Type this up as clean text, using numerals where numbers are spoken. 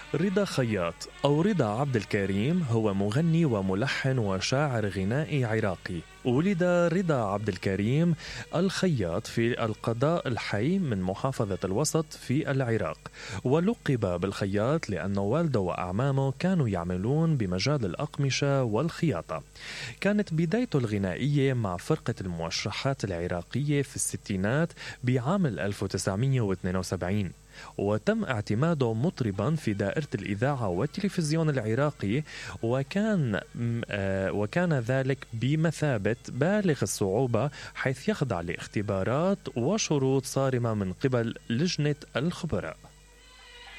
رضا خياط أو رضا عبد الكريم هو مغني وملحن وشاعر غنائي عراقي. ولد رضا عبد الكريم الخياط في القضاء الحي من محافظة الوسط في العراق، ولقب بالخياط لأن والده وأعمامه كانوا يعملون بمجال الأقمشة والخياطة. كانت بدايته الغنائية مع فرقة الموشحات العراقية في الستينات بعام 1972، وتم اعتماده مطربا في دائرة الإذاعة والتلفزيون العراقي، وكان ذلك بمثابة بالغ الصعوبة، حيث يخضع لاختبارات وشروط صارمة من قبل لجنة الخبراء.